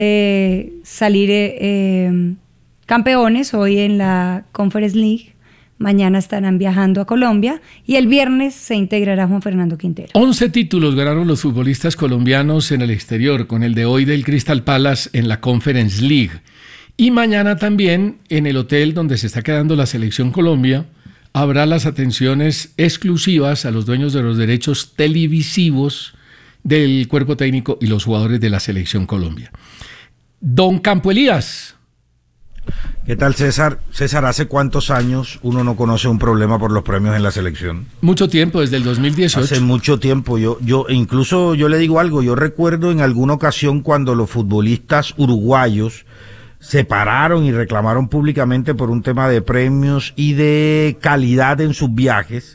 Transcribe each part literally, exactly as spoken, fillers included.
eh, salir eh, eh, campeones hoy en la Conference League. Mañana estarán viajando a Colombia y el viernes se integrará Juan Fernando Quintero. once títulos ganaron los futbolistas colombianos en el exterior, con el de hoy del Crystal Palace en la Conference League. Y mañana también en el hotel donde se está quedando la Selección Colombia habrá las atenciones exclusivas a los dueños de los derechos televisivos del cuerpo técnico y los jugadores de la Selección Colombia. Don Campo Elías. ¿Qué tal, César? César, ¿hace cuántos años uno no conoce un problema por los premios en la selección? Mucho tiempo, desde el dos mil dieciocho. Hace mucho tiempo. Yo, yo, incluso yo le digo algo, yo recuerdo en alguna ocasión cuando los futbolistas uruguayos se pararon y reclamaron públicamente por un tema de premios y de calidad en sus viajes.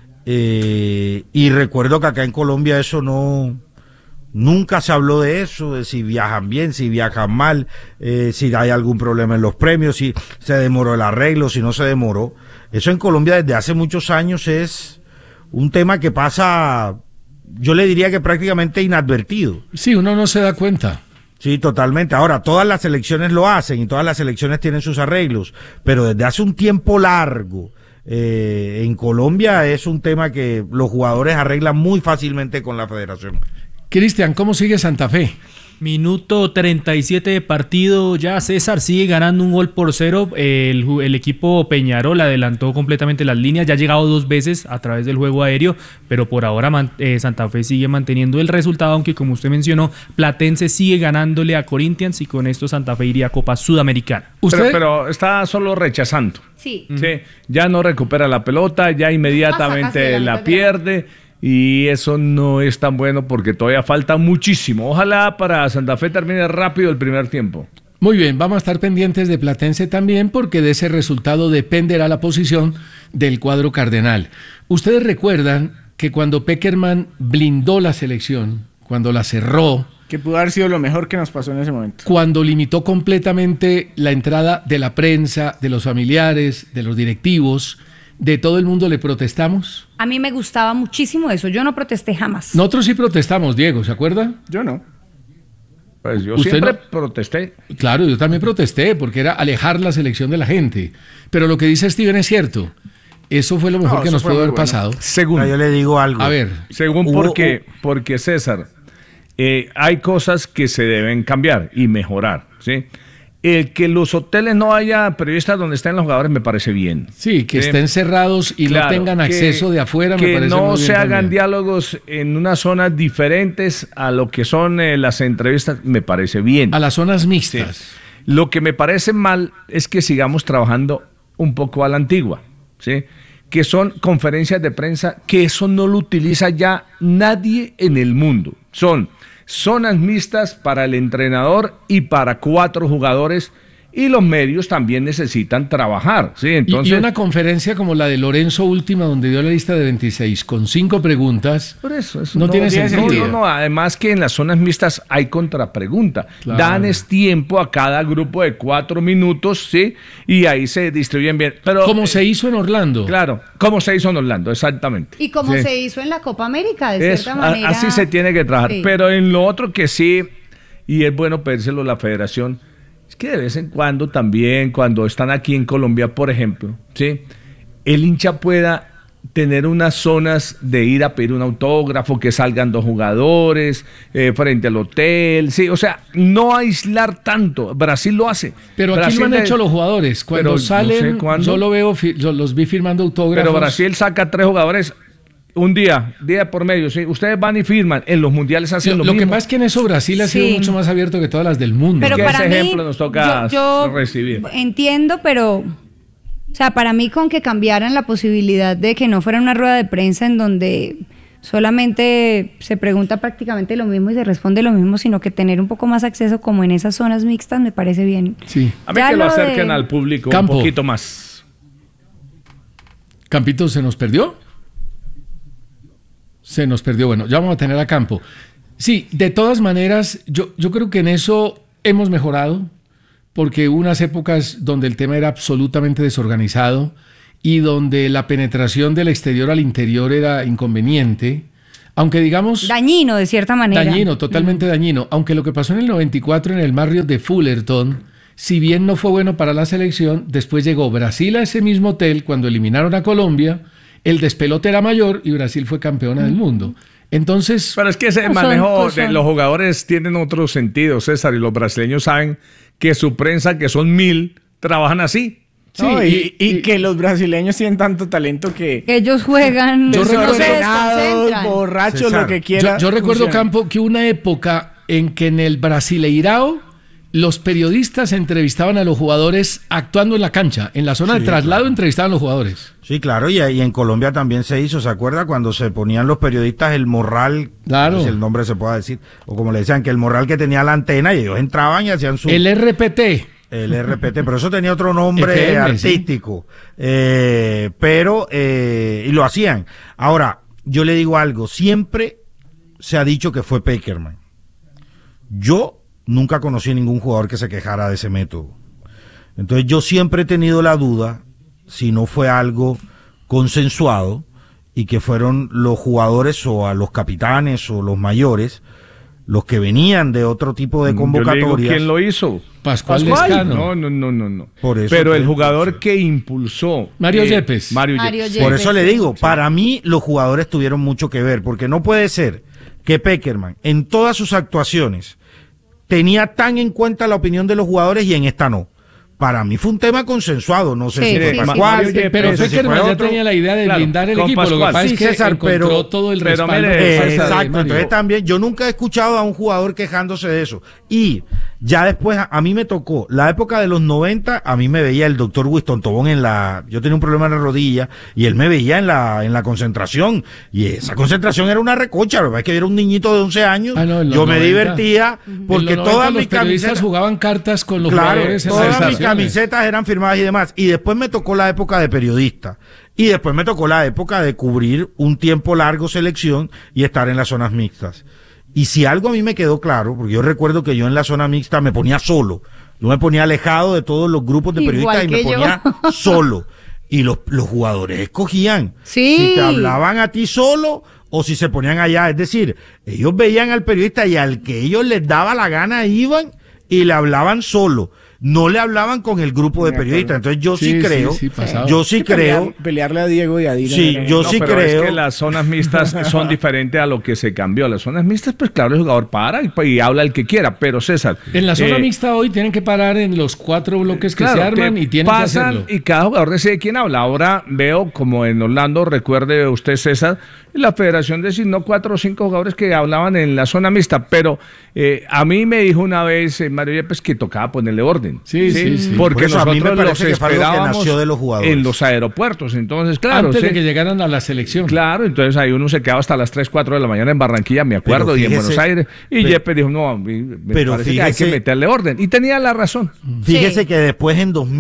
Eh, y recuerdo que acá en Colombia eso no... Nunca se habló de eso, de si viajan bien, si viajan mal, eh, si hay algún problema en los premios, si se demoró el arreglo, si no se demoró. Eso en Colombia desde hace muchos años es un tema que pasa, yo le diría que prácticamente inadvertido. Sí, uno no se da cuenta. Sí, totalmente. Ahora, todas las selecciones lo hacen y todas las selecciones tienen sus arreglos, pero desde hace un tiempo largo, eh, en Colombia es un tema que los jugadores arreglan muy fácilmente con la federación. Cristian, ¿cómo sigue Santa Fe? Minuto treinta y siete de partido, ya César sigue ganando un gol por cero, el, el equipo Peñarol adelantó completamente las líneas, ya ha llegado dos veces a través del juego aéreo, pero por ahora man, eh, Santa Fe sigue manteniendo el resultado, aunque como usted mencionó, Platense sigue ganándole a Corinthians y con esto Santa Fe iría a Copa Sudamericana. ¿Usted? Pero, pero está solo rechazando. Sí. Sí. Ya no recupera la pelota, ya inmediatamente la, la pierde. Y eso no es tan bueno porque todavía falta muchísimo. Ojalá para Santa Fe termine rápido el primer tiempo. Muy bien, vamos a estar pendientes de Platense también porque de ese resultado dependerá la posición del cuadro cardenal. Ustedes recuerdan que cuando Pekerman blindó la selección, cuando la cerró, que pudo haber sido lo mejor que nos pasó en ese momento. Cuando limitó completamente la entrada de la prensa, de los familiares, de los directivos, de todo el mundo, ¿le protestamos? A mí me gustaba muchísimo eso, yo no protesté jamás. Nosotros sí protestamos, Diego, ¿se acuerda? Yo no. Pues yo ¿Usted siempre no? protesté. Claro, yo también protesté, porque era alejar la selección de la gente. Pero lo que dice Steven es cierto. Eso fue lo mejor no, que nos pudo haber bueno. pasado. Según yo le digo algo. A ver. Según hubo, porque, porque César, eh, hay cosas que se deben cambiar y mejorar, ¿sí? El que los hoteles no haya periodistas donde estén los jugadores me parece bien. Sí, que ¿sí? estén cerrados y claro, no tengan acceso que, de afuera me que parece no muy bien se hagan también. diálogos en unas zonas diferentes a lo que son eh, las entrevistas, me parece bien. A las zonas mixtas. Sí. Lo que me parece mal es que sigamos trabajando un poco a la antigua, ¿sí? Que son conferencias de prensa, que eso no lo utiliza ya nadie en el mundo. Son zonas mixtas para el entrenador y para cuatro jugadores, y los medios también necesitan trabajar, ¿sí? Entonces, y, y una conferencia como la de Lorenzo última, donde dio la lista de veintiséis con cinco preguntas, por eso, eso no, no tiene tiene sentido. sentido. No, no, además que en las zonas mixtas hay contrapregunta. Claro. Dan es tiempo a cada grupo de cuatro minutos, ¿sí? Y ahí se distribuyen bien. Pero, como eh, se hizo en Orlando. Claro, como se hizo en Orlando, exactamente. Y como sí. se hizo en la Copa América, de eso, cierta manera. Así se tiene que trabajar. Sí. Pero en lo otro que sí, y es bueno pedírselo a la federación, es que de vez en cuando también, cuando están aquí en Colombia, por ejemplo, ¿sí? El hincha pueda tener unas zonas de ir a pedir un autógrafo, que salgan dos jugadores eh, frente al hotel, sí, o sea, no aislar tanto. Brasil lo hace. Pero aquí Brasil lo han de... hecho los jugadores. Cuando pero salen, no sé yo lo veo, yo los vi firmando autógrafos. Pero Brasil saca tres jugadores un día, día por medio, ¿sí? Ustedes van y firman, en los mundiales hacen lo, lo mismo. Lo que pasa es que en eso Brasil ha sido sí. mucho más abierto que todas las del mundo. Pero que para ese mí, ejemplo nos toca yo, yo recibir. Entiendo, pero, o sea, para mí con que cambiaran la posibilidad de que no fuera una rueda de prensa en donde solamente se pregunta prácticamente lo mismo y se responde lo mismo, sino que tener un poco más acceso como en esas zonas mixtas me parece bien. Sí. A mí ya que lo acerquen de... al público Campo. Un poquito más. ¿Campito se nos perdió? Se nos perdió. Bueno, ya vamos a tener a Campo. Sí, de todas maneras, yo, yo creo que en eso hemos mejorado, porque hubo unas épocas donde el tema era absolutamente desorganizado y donde la penetración del exterior al interior era inconveniente. Aunque digamos... Dañino, de cierta manera. Dañino, totalmente mm. dañino. Aunque lo que pasó en el noventa y cuatro en el Marriott de Fullerton, si bien no fue bueno para la selección, después llegó Brasil a ese mismo hotel cuando eliminaron a Colombia, el despelote era mayor y Brasil fue campeona mm. del mundo. Entonces... Pero es que ese manejo de los jugadores tienen otro sentido, César, y los brasileños saben que su prensa, que son mil, trabajan así. Sí, no, y, y, y que los brasileños tienen tanto talento que... Ellos juegan desordenados, borrachos, César, lo que quieran. Yo, yo recuerdo, Campo, que una época en que en el Brasileirao los periodistas entrevistaban a los jugadores actuando en la cancha. En la zona sí, de traslado claro. entrevistaban a los jugadores. Sí, claro, y, y en Colombia también se hizo, ¿se acuerda? Cuando se ponían los periodistas el morral, claro. no sé si el nombre se pueda decir, o como le decían, que el morral que tenía la antena y ellos entraban y hacían su... El R P T. El R P T, pero eso tenía otro nombre F M, artístico. Sí. Eh, pero, eh, y lo hacían. Ahora, yo le digo algo, siempre se ha dicho que fue Pekerman. Yo nunca conocí ningún jugador que se quejara de ese método. Entonces yo siempre he tenido la duda si no fue algo consensuado y que fueron los jugadores o a los capitanes o los mayores los que venían de otro tipo de convocatorias. Yo le digo, ¿quién lo hizo? Pascual Lescano. No, no, no, no, no. Por eso Pero el jugador que impulsó... Mario eh, Yepes. Mario, Mario Yepes. Yepes. Por eso le digo, Sí. para mí los jugadores tuvieron mucho que ver, porque no puede ser que Pekerman en todas sus actuaciones tenía tan en cuenta la opinión de los jugadores y en esta no. Para mí fue un tema consensuado, no sé Sí, si fue sí, Pascual, sí, sí, pero no sé si Pekerman fue ya otro. tenía la idea de Claro, blindar el con equipo. Lo que Pascual. pasa Sí, es que César, encontró pero- todo el pero respaldo. mire, por César, parte de Exacto, Mario. entonces también yo nunca he escuchado a un jugador quejándose de eso. Y ya después a, a mí me tocó, la época de los noventa, a mí me veía el doctor Winston Tobón en la, yo tenía un problema en la rodilla y él me veía en la en la concentración y esa concentración era una recocha, la verdad es que yo era un niñito de once años, Ah, no, en los yo me noventa. divertía porque En los noventa todas los mis periodistas camisetas jugaban cartas con los Claro, jugadores en las todas mis estaciones. camisetas eran firmadas y demás. Y después me tocó la época de periodista. Y después me tocó la época de cubrir un tiempo largo selección y estar en las zonas mixtas. Y si algo a mí me quedó claro, porque yo recuerdo que yo en la zona mixta me ponía solo. Yo me ponía alejado de todos los grupos de periodistas Igual y me que yo. ponía solo. Y los, los jugadores escogían Sí. si te hablaban a ti solo o si se ponían allá. Es decir, ellos veían al periodista y al que ellos les daba la gana iban y le hablaban solo. No le hablaban con el grupo de periodistas. Entonces yo sí, Sí, sí, creo, sí, pasaba. yo sí creo, Pelear- pelearle a Diego y a Dina. sí, yo No, sí pero creo. es que las zonas mixtas son diferentes a lo que se cambió. Las zonas mixtas, pues claro, el jugador para y, y habla el que quiera. Pero César... En la zona eh, mixta hoy tienen que parar en los cuatro bloques que Claro, se arman que y tienen pasan que hacerlo. y cada jugador decide quién habla. Ahora veo como en Orlando, recuerde usted, César, la federación designó cuatro o cinco jugadores que hablaban en la zona mixta, pero eh, a mí me dijo una vez eh, Mario Yepes que tocaba ponerle orden. Sí, sí, sí. Porque Por eso a mí me nosotros parece los que fue algo que esperábamos nació de los jugadores. en los aeropuertos. Entonces, claro, Antes sí. de que llegaran a la selección. Claro, entonces ahí uno se quedaba hasta las tres, cuatro de la mañana en Barranquilla, me acuerdo, Pero y en fíjese, Buenos Aires. Y pero- Yepes dijo, no, me me pero parece que hay fíjese- que meterle orden. Y tenía la razón. Fíjese Sí. que después en dos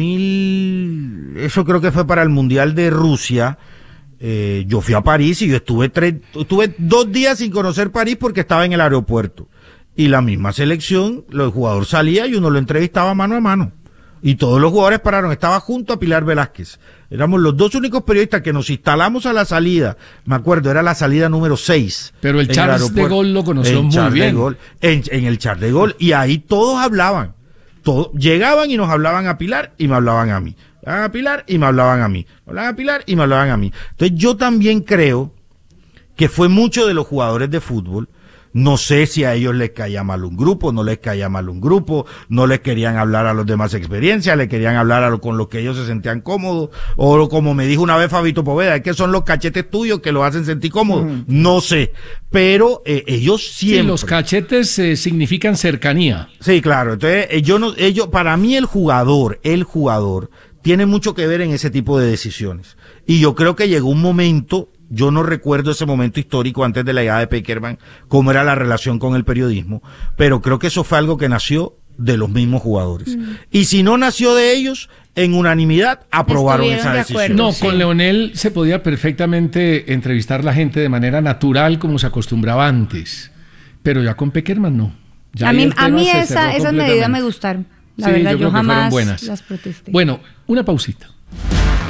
mil, eso creo que fue para el Mundial de Rusia, eh, yo fui a París y yo estuve tres, estuve dos días sin conocer París porque estaba en el aeropuerto. Y la misma selección, el jugador salía y uno lo entrevistaba mano a mano. Y todos los jugadores pararon, estaba junto a Pilar Velázquez. Éramos los dos únicos periodistas que nos instalamos a la salida. Me acuerdo, era la salida número seis. Pero el en Charles de aeropuerto. Gaulle lo conoció En muy Charles de bien. Gaulle, en, en el Charles de Gaulle. Y ahí todos hablaban. Todo, llegaban y nos hablaban a Pilar y me hablaban a mí. Hablaban a Pilar y me hablaban a mí. Hablaban a Pilar y me hablaban a mí. Entonces yo también creo que fue mucho de los jugadores de fútbol. No sé si a ellos les caía mal un grupo, no les caía mal un grupo, no les querían hablar a los demás experiencias, les querían hablar a lo, con los que ellos se sentían cómodos, o como me dijo una vez Fabito Poveda, es que son los cachetes tuyos que los hacen sentir cómodos. Mm. No sé, pero eh, ellos siempre... Sí, los cachetes eh, significan cercanía. Sí, claro. Entonces, eh, yo no, ellos, para mí el jugador, el jugador, tiene mucho que ver en ese tipo de decisiones. Y yo creo que llegó un momento, yo no recuerdo ese momento histórico antes de la llegada de Pekerman, cómo era la relación con el periodismo, pero creo que eso fue algo que nació de los mismos jugadores. Mm. Y si no nació de ellos, en unanimidad aprobaron Estuvieron esa de decisión. acuerdo. No, Sí. con Leonel se podía perfectamente entrevistar a la gente de manera natural como se acostumbraba antes, pero ya con Pekerman no. Ya a ahí mí, el a tema mí se esa, cerró esas completamente. medidas me gustaron. La Sí, verdad, yo yo, creo que fueron jamás buenas. las protesté. Bueno, una pausita.